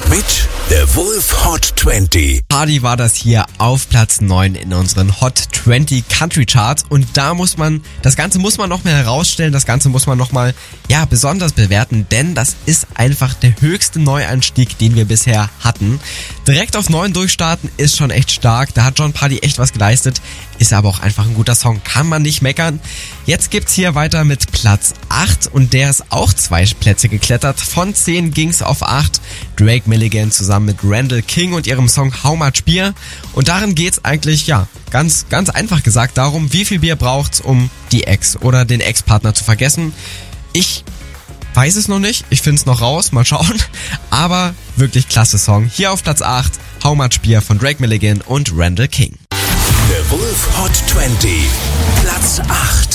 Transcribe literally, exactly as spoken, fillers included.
mit der Wolf Hot zwanzig. Hardy war das hier auf Platz neun in unseren Hot zwanzig Country Charts und da muss man, das Ganze muss man noch mal herausstellen, das Ganze muss man noch mal, ja, besonders bewerten, denn das ist einfach der höchste Neuanstieg, den wir bisher hatten. Direkt auf neun durchstarten ist schon echt stark, da hat Jon Pardi echt was geleistet, ist aber auch einfach ein guter Song, kann man nicht meckern. Jetzt gibt's hier weiter mit Platz acht und der ist auch zwei Plätze geklettert, von zehn ging's auf acht. Drake Milligan zusammen mit Randall King und ihrem Song How Much Beer. Und darin geht's eigentlich, ja, ganz, ganz einfach gesagt darum, wie viel Bier braucht's, um die Ex oder den Ex-Partner zu vergessen. Ich weiß es noch nicht, ich find's noch raus, mal schauen. Aber wirklich klasse Song. Hier auf Platz acht, How Much Beer von Drake Milligan und Randall King. Der Wolf Hot zwanzig, Platz acht.